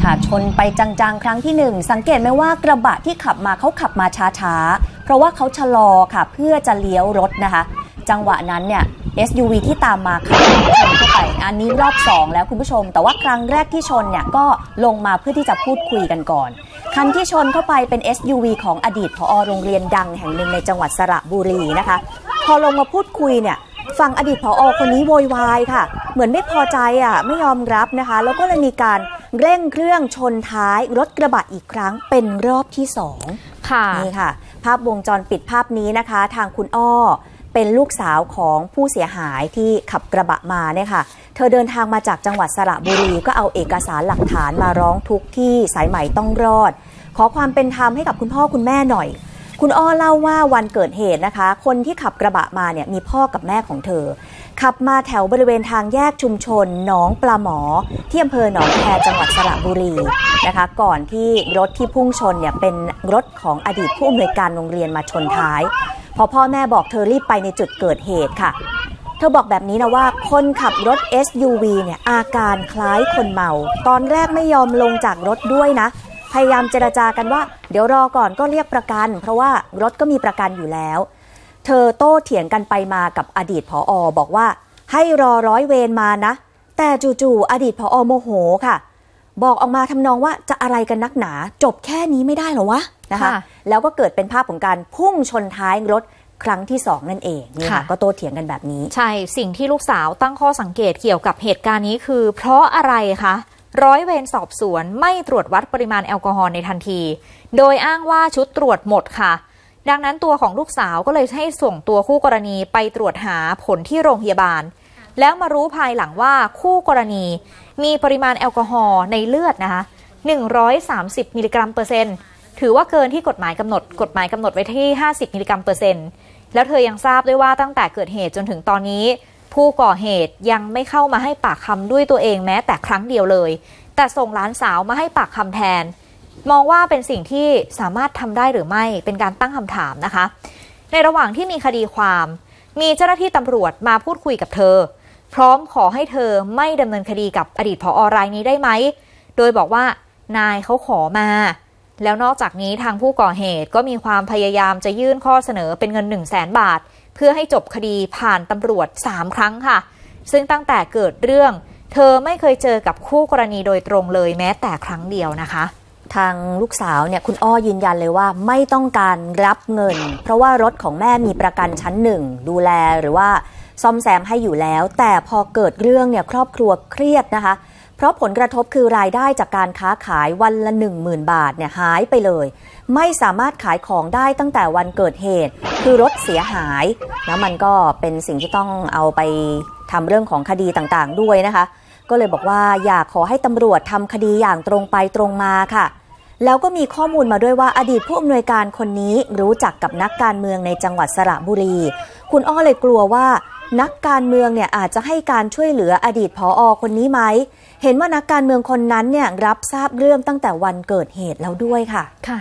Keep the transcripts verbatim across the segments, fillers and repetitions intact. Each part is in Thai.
ค่ะชนไปจังๆครั้งที่หนึ่งสังเกตไหมว่ากระบะที่ขับมาเขาขับมาช้าๆเพราะว่าเขาชะลอค่ะเพื่อจะเลี้ยวรถนะคะจังหวะนั้นเนี่ย เอส ยู วี ที่ตามมาขับชนเข้าไปอันนี้รอบสองแล้วคุณผู้ชมแต่ว่าครั้งแรกที่ชนเนี่ยก็ลงมาเพื่อที่จะพูดคุยกันก่อนคันที่ชนเข้าไปเป็น เอส ยู วี ของอดีตผอ.โรงเรียนดังแห่งหนึ่งในจังหวัดสระบุรีนะคะพอลงมาพูดคุยเนี่ยฝั่งอดีตผอ.คนนี้โวยวายค่ะเหมือนไม่พอใจอ่ะไม่ยอมรับนะคะแล้วก็เลยมีการเร่งเครื่องชนท้ายรถกระบะอีกครั้งเป็นรอบที่สองค่ะนี่ค่ะภาพวงจรปิดภาพนี้นะคะทางคุณอ้อเป็นลูกสาวของผู้เสียหายที่ขับกระบะมาเนี่ยค่ะเธอเดินทางมาจากจังหวัดสระบุรีก็เอาเอกสารหลักฐานมาร้องทุกข์ที่สายใหม่ต้องรอดขอความเป็นธรรมให้กับคุณพ่อคุณแม่หน่อยคุณอ้อเล่าว่าวันเกิดเหตุนะคะคนที่ขับกระบะมาเนี่ยมีพ่อกับแม่ของเธอขับมาแถวบริเวณทางแยกชุมชนหนองปลาหมอที่อำเภอหนองแคจังหวัดสระบุรีนะคะก่อนที่รถที่พุ่งชนเนี่ยเป็นรถของอดีตผู้อำนวยการโรงเรียนมาชนท้ายพอพ่อแม่บอกเธอรีบไปในจุดเกิดเหตุค่ะเธอบอกแบบนี้นะว่าคนขับรถ เอส ยู วี เนี่ยอาการคล้ายคนเมาตอนแรกไม่ยอมลงจากรถด้วยนะพยายามเจรจากันว่าเดี๋ยวรอก่อนก็เรียกประกันเพราะว่ารถก็มีประกันอยู่แล้วเธอโต้เถียงกันไปมากับอดีตผอ.บอกว่าให้รอร้อยเวรมานะแต่จู่ๆอดีตผอ.โมโหค่ะบอกออกมาทำนองว่าจะอะไรกันนักหนาจบแค่นี้ไม่ได้หรอวะนะคะแล้วก็เกิดเป็นภาพของการพุ่งชนท้ายรถครั้งที่สองนั่นเองนี่ค่ะก็โต้เถียงกันแบบนี้ใช่สิ่งที่ลูกสาวตั้งข้อสังเกตเกี่ยวกับเหตุการณ์นี้คือเพราะอะไรคะร้อยเวรสอบสวนไม่ตรวจวัดปริมาณแอลกอฮอล์ในทันทีโดยอ้างว่าชุดตรวจหมดค่ะดังนั้นตัวของลูกสาวก็เลยให้ส่งตัวคู่กรณีไปตรวจหาผลที่โรงพยาบาลแล้วมารู้ภายหลังว่าคู่กรณีมีปริมาณแอลกอฮอล์ในเลือดนะคะหนึ่งร้อยสามสิบมิลลิกรัมเปอร์เซ็นต์ถือว่าเกินที่กฎหมายกำหนดกฎหมายกำหนดไว้ที่ห้าสิบมิลลิกรัมเปอร์เซ็นต์แล้วเธอยังทราบด้วยว่าตั้งแต่เกิดเหตุจนถึงตอนนี้ผู้ก่อเหตุยังไม่เข้ามาให้ปากคำด้วยตัวเองแม้แต่ครั้งเดียวเลยแต่ส่งหลานสาวมาให้ปากคำแทนมองว่าเป็นสิ่งที่สามารถทำได้หรือไม่เป็นการตั้งคำถามนะคะในระหว่างที่มีคดีความมีเจ้าหน้าที่ตำรวจมาพูดคุยกับเธอพร้อมขอให้เธอไม่ดำเนินคดีกับอดีตผอ.รายนี้ได้ไหมโดยบอกว่านายเขาขอมาแล้วนอกจากนี้ทางผู้ก่อเหตุก็มีความพยายามจะยื่นข้อเสนอเป็นเงิน หนึ่งแสน บาทเพื่อให้จบคดีผ่านตำรวจสามครั้งค่ะซึ่งตั้งแต่เกิดเรื่องเธอไม่เคยเจอกับคู่กรณีโดยตรงเลยแม้แต่ครั้งเดียวนะคะทางลูกสาวเนี่ยคุณอ้อยืนยันเลยว่าไม่ต้องการรับเงินเพราะว่ารถของแม่มีประกันชั้นหนึ่งดูแลหรือว่าซ่อมแซมให้อยู่แล้วแต่พอเกิดเรื่องเนี่ยครอบครัวเครียดนะคะเพราะผลกระทบคือรายได้จากการค้าขายวันละ หนึ่งหมื่น บาทเนี่ยหายไปเลยไม่สามารถขายของได้ตั้งแต่วันเกิดเหตุคือรถเสียหายแล้วมันก็เป็นสิ่งที่ต้องเอาไปทำเรื่องของคดีต่างๆด้วยนะคะก็เลยบอกว่าอยากขอให้ตำรวจทำคดีอย่างตรงไปตรงมาค่ะแล้วก็มีข้อมูลมาด้วยว่าอดีตผู้อำนวยการคนนี้รู้จักกับนักการเมืองในจังหวัดสระบุรีคุณอ้อเลยกลัวว่านักการเมืองเนี่ยอาจจะให้การช่วยเหลืออดีตผอ.คนนี้ไหมเห็นว่านักการเมืองคนนั้นเนี่ยรับทราบเรื่องตั้งแต่วันเกิดเหตุแล้วด้วยค่ะค่ะ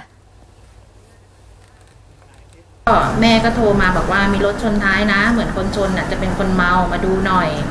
แม่ก็โทรมาบอกว่ามีรถชนท้ายนะเหมือนคนชนน่ะจะเป็นคนเมามาดูหน่อย